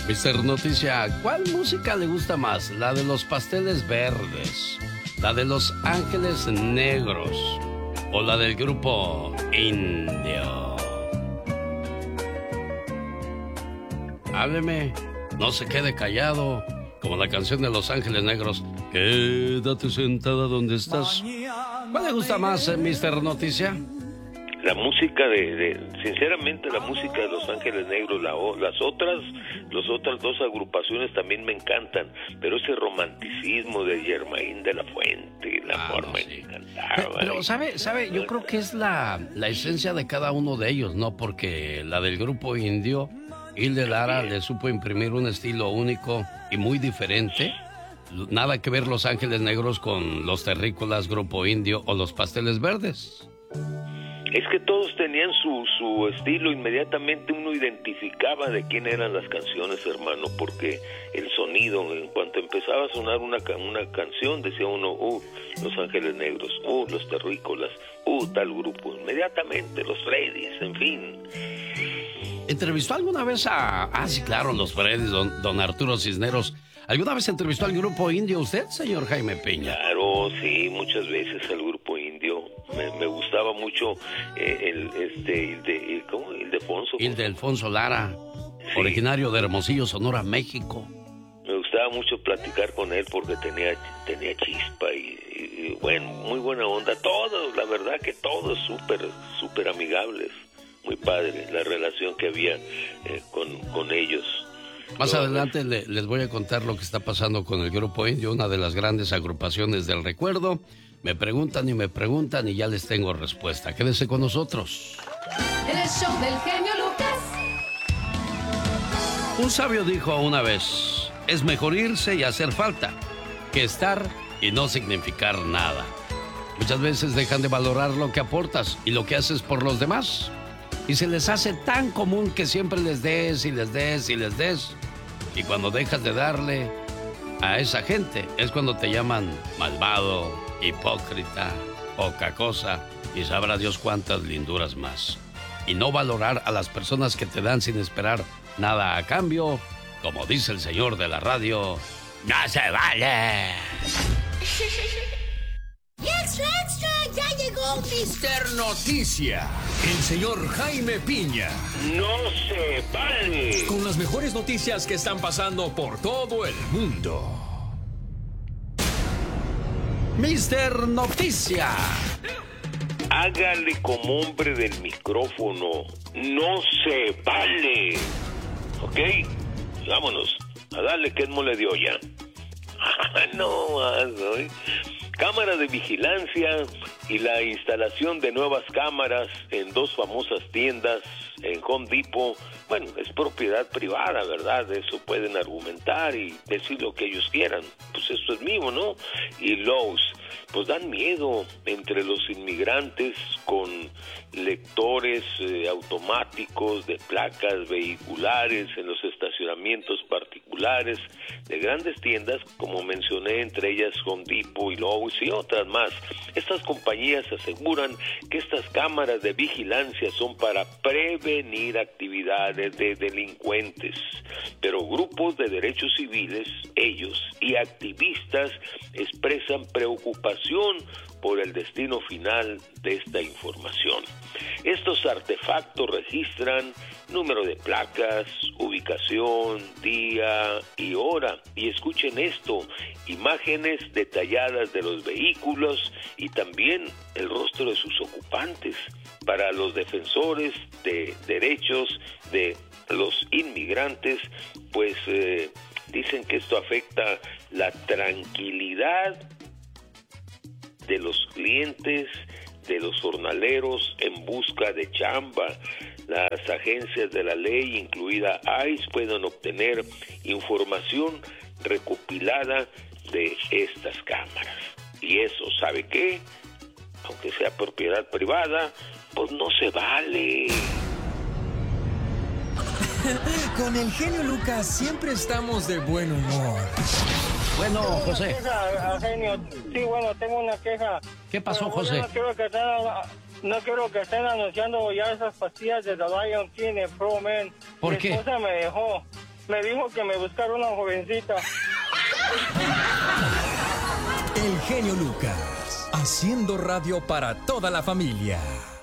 Mister Noticia, ¿cuál música le gusta más? ¿La de los Pasteles Verdes? ¿La de los Ángeles Negros? ¿O la del grupo Indio? Hábleme, no se quede callado, como la canción de Los Ángeles Negros. Quédate sentada donde estás. ¿Cuál le gusta más, Mister Noticia? La música sinceramente, la música de Los Ángeles Negros, las otras dos agrupaciones también me encantan, pero ese romanticismo de Germain de la Fuente, la forma en que cantaba. Pero sabe, yo creo que es la esencia de cada uno de ellos, ¿no? Porque la del grupo Indio, Hilde Lara le supo imprimir un estilo único y muy diferente. Nada que ver Los Ángeles Negros con los Terrícolas, Grupo Indio o los Pasteles Verdes. Es que todos tenían su estilo, inmediatamente uno identificaba de quién eran las canciones, hermano, porque el sonido, en cuanto empezaba a sonar una canción, decía uno, Los Ángeles Negros, los Terrícolas, tal grupo, inmediatamente, los Freddys, en fin. ¿Entrevistó alguna vez sí, claro, los Freddys, don Arturo Cisneros? ¿Alguna vez entrevistó al Grupo Indio usted, señor Jaime Piña? Claro, sí, muchas veces al Grupo Indio. Me gustaba mucho Ildefonso Lara, sí. Originario de Hermosillo, Sonora, México. Me gustaba mucho platicar con él porque tenía chispa y bueno, muy buena onda. Todos, la verdad que todos súper amigables. Muy padre la relación que había con ellos. Más adelante les voy a contar lo que está pasando con el Grupo Indio, una de las grandes agrupaciones del recuerdo. Me preguntan y ya les tengo respuesta. Quédese con nosotros. En el show del genio Lucas. Un sabio dijo una vez, es mejor irse y hacer falta que estar y no significar nada. Muchas veces dejan de valorar lo que aportas y lo que haces por los demás. Y se les hace tan común que siempre les des y les des y les des. Y cuando dejas de darle a esa gente es cuando te llaman malvado, hipócrita, poca cosa y sabrá Dios cuántas linduras más. Y no valorar a las personas que te dan sin esperar nada a cambio, como dice el señor de la radio, ¡no se vale! ¡Extra, extra! ¡Ya llegó Mister Noticia! El señor Jaime Piña. ¡No se vale! Con las mejores noticias que están pasando por todo el mundo. Mister Noticia. Hágale como hombre del micrófono. ¡No se vale! ¿Ok? Vámonos. A darle que es mole de olla. No más, ¿no? Cámaras de vigilancia y la instalación de nuevas cámaras en dos famosas tiendas en Home Depot. Bueno, es propiedad privada, ¿verdad? Eso pueden argumentar y decir lo que ellos quieran. Pues esto es mío, ¿no? Y Lowe's, pues dan miedo entre los inmigrantes con lectores automáticos de placas vehiculares en los estacionamientos particulares de grandes tiendas, como mencioné, entre ellas Home Depot y Lowe's y otras más. Estas compañías aseguran que estas cámaras de vigilancia son para prevenir actividades de delincuentes, pero grupos de derechos civiles, ellos y activistas expresan preocupación por el destino final de esta información. Estos artefactos registran número de placas, ubicación, día y hora. Y escuchen esto, imágenes detalladas de los vehículos y también el rostro de sus ocupantes. Para los defensores de derechos de los inmigrantes, pues dicen que esto afecta la tranquilidad de los clientes, de los jornaleros en busca de chamba. Las agencias de la ley, incluida ICE, pueden obtener información recopilada de estas cámaras. Y eso, ¿sabe qué? Aunque sea propiedad privada, pues no se vale. Con el genio Lucas siempre estamos de buen humor. Bueno, José. Genio. Sí, bueno, tengo una queja. ¿Qué pasó, José? No quiero que estén anunciando ya esas pastillas de The Lion King Pro, man. ¿Por qué? Mi esposa me dejó. me dijo que me buscara una jovencita. El genio Lucas, haciendo radio para toda la familia.